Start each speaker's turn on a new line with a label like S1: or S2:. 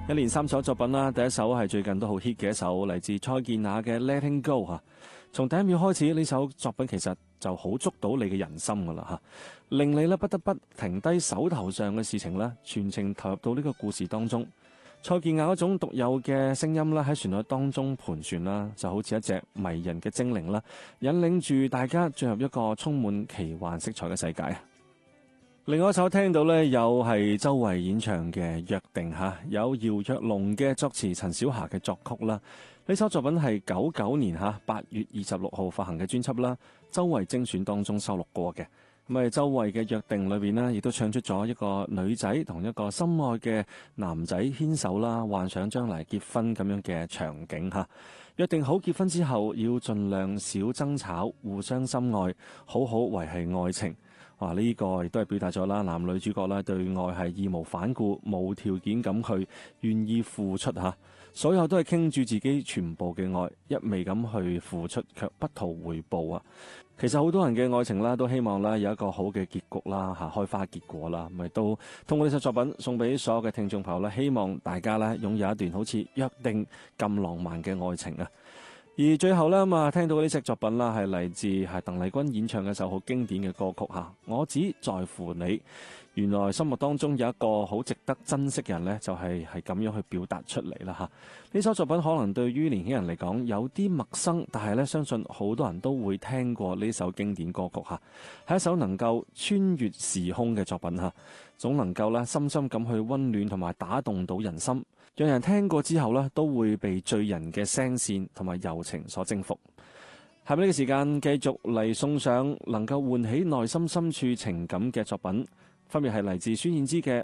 S1: 一連3首作品啦，第一首係最近都好 hit 嘅一首，嚟自蔡健雅嘅 Letting Go 嚇。從第一秒開始，呢首作品其實就好捉到你嘅人心噶啦嚇，令你咧不得不停低手頭上嘅事情咧，全程投入到呢個故事當中。蔡健雅嗰種獨有嘅聲音啦，喺旋律當中盤旋啦，就好似一隻迷人嘅精靈啦，引領住大家進入一個充滿奇幻色彩嘅世界。另外一首聽到呢，又係周蕙演唱嘅《約定》嚇，有姚若龍嘅作詞，陳小霞嘅作曲啦。呢首作品係99年8月26號發行嘅專輯啦，周蕙精選當中收錄過嘅。咁周蕙嘅《約定》裏邊呢，亦都唱出咗一個女仔同一個心愛嘅男仔牽手啦，幻想將來結婚咁樣嘅場景嚇。約定好結婚之後，要盡量少爭吵，互相深愛，好好維繫愛情。哇！呢個亦都係表達咗啦，男女主角啦對愛係義無反顧、無條件咁去願意付出嚇，所有都係傾住自己全部嘅愛，一味咁去付出，卻不圖回報啊！其實好多人嘅愛情啦，都希望啦有一個好嘅結局啦嚇，開花結果啦，咪都通過呢首作品送俾所有嘅聽眾朋友啦，希望大家咧擁有一段好似約定咁浪漫嘅愛情啊！而最後咧聽到呢隻作品啦，係嚟自鄧麗君演唱嘅一首好經典嘅歌曲嚇，我只在乎你。原來心目當中有一個好值得珍惜嘅人呢，就係咁樣去表達出嚟啦嚇。呢首作品可能對於年輕人嚟講有啲陌生，但係呢，相信好多人都會聽過呢首經典歌曲嚇，係一首能夠穿越時空嘅作品嚇，總能夠呢深深咁去溫暖同埋打動到人心，讓人聽過之後呢都會被醉人嘅聲線同埋柔情所征服。下面呢個時間繼續嚟送上能夠喚起內心深處情感嘅作品，分別係嚟自孫燕姿嘅